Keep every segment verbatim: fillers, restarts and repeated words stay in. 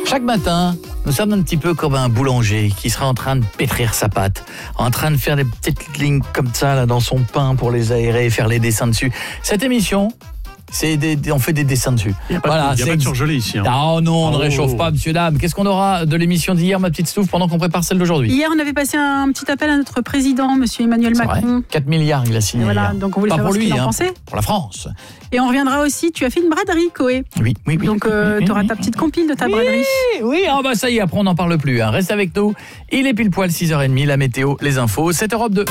Chaque matin, nous sommes un petit peu comme un boulanger qui sera en train de pétrir sa pâte, en train de faire des petites lignes comme ça là, dans son pain pour les aérer et faire les dessins dessus. Cette émission, c'est des, des, on fait des dessins dessus. Il n'y a pas, voilà, de, y a pas de surgelé ici. Hein. Oh non, on ne oh. réchauffe pas, monsieur, dame. Qu'est-ce qu'on aura de l'émission d'hier, ma petite Stouff, pendant qu'on prépare celle d'aujourd'hui? Hier, on avait passé un petit appel à notre président, monsieur Emmanuel C'est Macron. vrai. quatre milliards, il a signé. Et voilà, hier. donc on voulait pas savoir pour ce lui, qu'il en hein, pensait. pour la France. Et on reviendra aussi, tu as fait une braderie, Coé. Oui, oui, oui. Donc euh, oui, tu auras oui, ta oui. petite compile de ta braderie. Oui, oui, ah bah ça y est, après on n'en parle plus. Hein. Reste avec nous. Il est pile poil six heures trente, la météo, les infos, c'est Europe deux.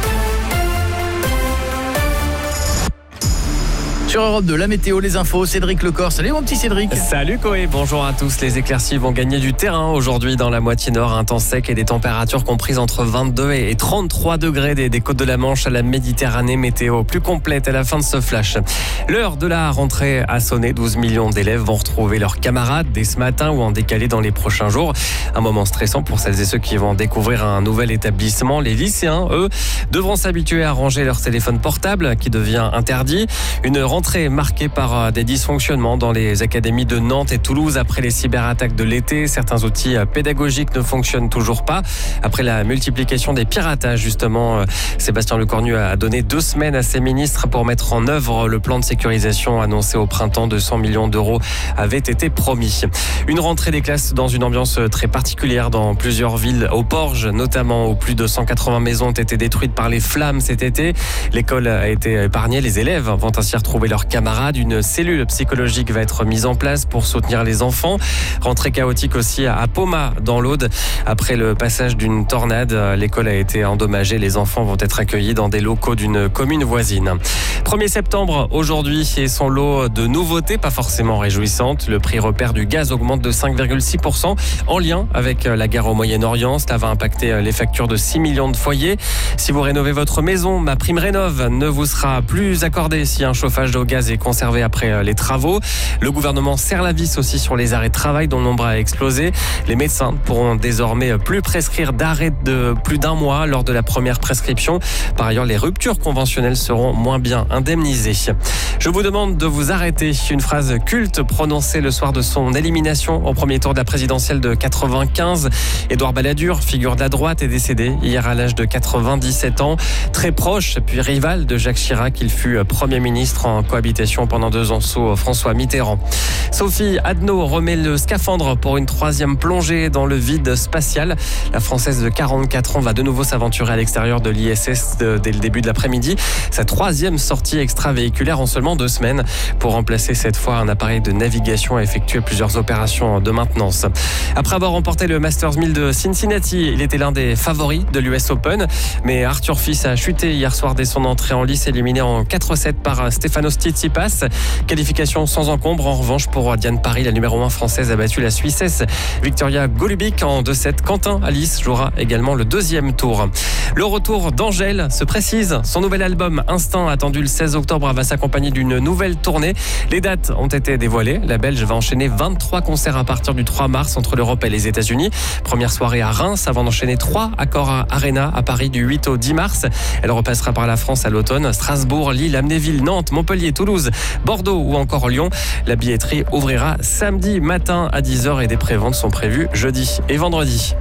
Sur Europe deux, la météo, les infos, Cédric Lecor. Salut mon petit Cédric. Salut Coé, bonjour à tous. Les éclaircies vont gagner du terrain aujourd'hui dans la moitié nord. Un temps sec et des températures comprises entre vingt-deux et trente-trois degrés des, des côtes de la Manche à la Méditerranée. Météo plus complète à la fin de ce flash. L'heure de la rentrée a sonné. douze millions d'élèves vont retrouver leurs camarades dès ce matin ou en décalé dans les prochains jours. Un moment stressant pour celles et ceux qui vont découvrir un nouvel établissement. Les lycéens, eux, devront s'habituer à ranger leur téléphone portable qui devient interdit. Une rentrée marquée par des dysfonctionnements dans les académies de Nantes et Toulouse après les cyberattaques de l'été. Certains outils pédagogiques ne fonctionnent toujours pas. Après la multiplication des piratages, justement, Sébastien Lecornu a donné deux semaines à ses ministres pour mettre en œuvre le plan de sécurisation annoncé au printemps. deux cents millions d'euros avaient été promis. Une rentrée des classes dans une ambiance très particulière dans plusieurs villes au Porge, notamment où plus de cent quatre-vingts maisons ont été détruites par les flammes cet été. L'école a été épargnée. Les élèves vont ainsi retrouver leurs camarades. Une cellule psychologique va être mise en place pour soutenir les enfants. Rentrée chaotique aussi à Poma dans l'Aude. Après le passage d'une tornade, l'école a été endommagée. Les enfants vont être accueillis dans des locaux d'une commune voisine. premier septembre aujourd'hui et son lot de nouveautés pas forcément réjouissantes. Le prix repère du gaz augmente de cinq virgule six pour cent en lien avec la guerre au Moyen-Orient. Cela va impacter les factures de six millions de foyers. Si vous rénovez votre maison, ma prime rénov ne vous sera plus accordée si un chauffage au gaz est conservé après les travaux. Le gouvernement serre la vis aussi sur les arrêts de travail dont le nombre a explosé. Les médecins ne pourront désormais plus prescrire d'arrêt de plus d'un mois lors de la première prescription. Par ailleurs, les ruptures conventionnelles seront moins bien indemnisées. Je vous demande de vous arrêter. Une phrase culte prononcée le soir de son élimination au premier tour de la présidentielle de quatre-vingt-quinze. Édouard Balladur, figure de la droite, est décédé hier à l'âge de quatre-vingt-dix-sept ans. Très proche puis rival de Jacques Chirac, il fut Premier ministre en cohabitation pendant deux ans sous François Mitterrand. Sophie Adno remet le scaphandre pour une troisième plongée dans le vide spatial. La Française de quarante-quatre ans va de nouveau s'aventurer à l'extérieur de l'I S S dès le début de l'après-midi. Sa troisième sortie extravéhiculaire en seulement deux semaines pour remplacer cette fois un appareil de navigation et effectuer plusieurs opérations de maintenance. Après avoir remporté le Masters mille de Cincinnati, il était l'un des favoris de l'U S Open. Mais Arthur Fils a chuté hier soir dès son entrée en lice, éliminé en quatre sept par Stefanos Tsitsipas. Qualification sans encombre en revanche pour Diane Parry. La numéro un française a battu la Suissesse Victoria Golubic en deux sept. Quentin Alice jouera également le deuxième tour. Le retour d'Angèle se précise. Son nouvel album Instinct, attendu le seize octobre, va s'accompagner d'une nouvelle tournée. Les dates ont été dévoilées. La Belge va enchaîner vingt-trois concerts à partir du trois mars entre l'Europe et les États-Unis. Première soirée à Reims avant d'enchaîner trois accords à Arena à Paris du huit au dix mars. Elle repassera par la France à l'automne. Strasbourg, Lille, Amnéville, Nantes, Montpellier, Toulouse, Bordeaux ou encore Lyon. La billetterie ouvrira samedi matin à dix heures et des préventes sont prévues jeudi et vendredi.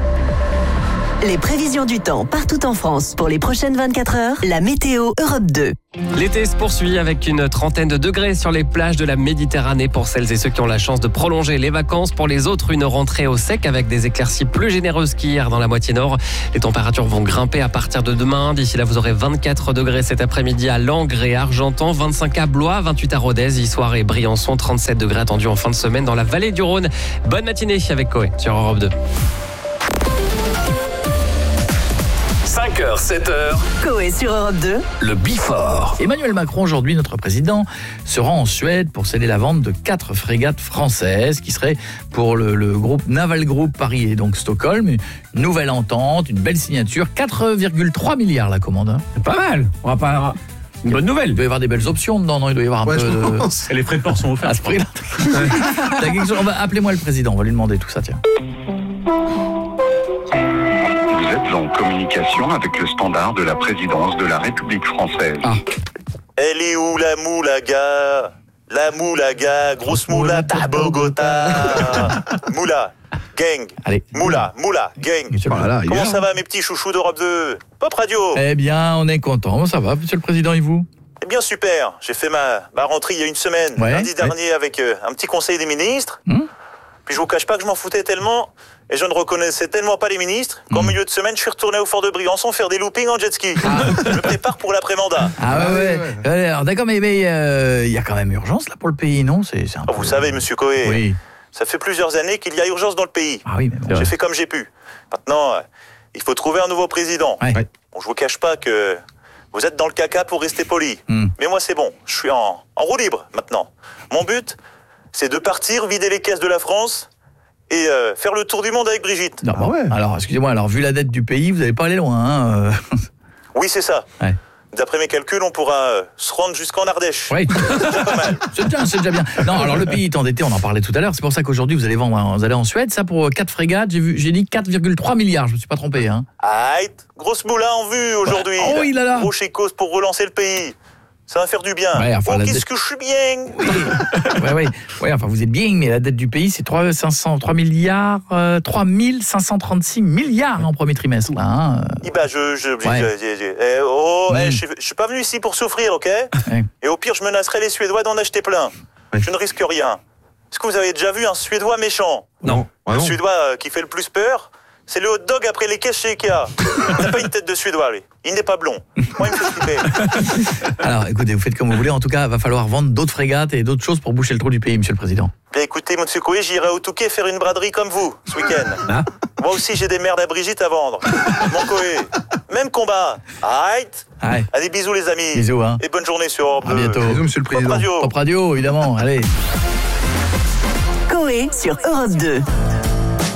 Les prévisions du temps partout en France pour les prochaines vingt-quatre heures. La météo Europe deux. L'été se poursuit avec une trentaine de degrés sur les plages de la Méditerranée pour celles et ceux qui ont la chance de prolonger les vacances. Pour les autres, une rentrée au sec avec des éclaircies plus généreuses qu'hier dans la moitié nord. Les températures vont grimper à partir de demain. D'ici là, vous aurez vingt-quatre degrés cet après-midi à Langres et Argentan, vingt-cinq à Blois, vingt-huit à Rodez, Issoire et Briançon, trente-sept degrés attendus en fin de semaine dans la vallée du Rhône. Bonne matinée avec Coé sur Europe deux. cinq heures, sept heures. Coé sur Europe deux. Le Bifort. Emmanuel Macron, aujourd'hui, notre président, se rend en Suède pour sceller la vente de quatre frégates françaises qui seraient pour le, le groupe Naval Group Paris et donc Stockholm. Une nouvelle entente, une belle signature, quatre virgule trois milliards la commande. Hein. C'est pas mal. On va pas... Une bonne nouvelle. Il doit y avoir des belles options dedans, non? Il doit y avoir un ouais, peu de... Et les frais de port sont offerts. À ce prix-là. T'as quelque chose... Appelez-moi le président, on va lui demander tout ça, tiens. Vous êtes en communication avec le standard de la présidence de la République française. Ah. Elle est où la moule, la gare? La moula, gars, grosse moula, ta Bogota. Moula, gang. Allez. Moula, moula, gang. Monsieur le Voilà, Comment hier. ça va, mes petits chouchous d'Europe deux? Pop Radio. Eh bien, on est content. Ça va, monsieur le président, et vous? Eh bien, super. J'ai fait ma, ma rentrée il y a une semaine, Ouais, lundi ouais. dernier, avec euh, un petit conseil des ministres. Hum Puis je vous cache pas que je m'en foutais tellement, et je ne reconnaissais tellement pas les ministres, qu'en Hum. milieu de semaine, je suis retourné au fort de Briançon faire des loopings en jet ski. Je me prépare pour l'après-mandat. Ah ouais, ouais. ouais. Alors, d'accord, mais mais, euh, il y a quand même urgence là pour le pays, non? C'est c'est un Oh, peu- vous savez, monsieur Coé, Oui. ça fait plusieurs années qu'il y a urgence dans le pays. Ah oui, mais bon. J'ai fait comme j'ai pu. Maintenant, euh, il faut trouver un nouveau président. Ouais. Bon, je vous cache pas que vous êtes dans le caca pour rester poli. Hum. Mais moi, c'est bon. Je suis en, en roue libre maintenant. Mon but, c'est de partir vider les caisses de la France et euh, faire le tour du monde avec Brigitte. Non, bon, ouais. Alors, excusez-moi, alors vu la dette du pays, vous n'allez pas aller loin. Hein, euh. Oui, c'est ça. Ouais. D'après mes calculs, on pourra euh, se rendre jusqu'en Ardèche. Oui, C'est pas mal. c'est bien, c'est déjà bien. Non, alors le pays est endetté, on en parlait tout à l'heure. C'est pour ça qu'aujourd'hui vous allez vendre, vous allez en Suède, ça pour quatre frégates. J'ai vu, j'ai dit quatre virgule trois milliards. Je me suis pas trompé, hein. Aïe, grosse moula en vue aujourd'hui. Oh, il a là. Gros chécos pour relancer le pays. Ça va faire du bien. Ouais, enfin, oh, la qu'est-ce dette- que je suis bien. Ouais, ouais, ouais. Enfin, vous êtes bien, mais la dette du pays, c'est trois milliards, euh, trois mille cinq cent trente-six milliards en premier trimestre. Là, hein. Eh ben, je, je, je- Ouais. je- je- eh, oh, Mm. eh, je, suis- je suis pas venu ici pour souffrir, ok? Ouais. Et au pire, je menacerai les Suédois d'en acheter plein. Ouais. Je ne risque rien. Est-ce que vous avez déjà vu un Suédois méchant? Non. Ah Le non. Suédois euh, qui fait le plus peur, c'est le hot dog après les caisses chez Ikea. Il n'a pas une tête de Suédois, lui. Il n'est pas blond. Moi, il me fait flipper. Alors, écoutez, vous faites comme vous voulez. En tout cas, il va falloir vendre d'autres frégates et d'autres choses pour boucher le trou du pays, monsieur le président. Bien écoutez, monsieur Coué, j'irai au Touquet faire une braderie comme vous, ce week-end. Ah. Moi aussi, j'ai des merdes à Brigitte à vendre. Mon Coué, même combat. Aïe. Ouais. Allez, bisous les amis. Bisous, hein. Et bonne journée sur Europe À deux. bientôt. Bisous, monsieur le Pop président. Radio. Pop Radio, évidemment. Allez. Coé sur Europe deux.